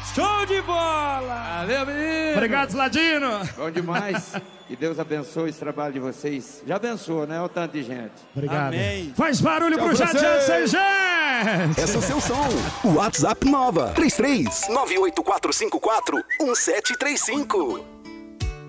Show de bola! Valeu, menino! Obrigado, Ladino! Bom demais. Que Deus abençoe esse trabalho de vocês. Já abençoou, né? O tanto de gente. Obrigado. Amém. Faz barulho pro Jadson, gente! Peça o seu som. WhatsApp Nova 33 98454 1735.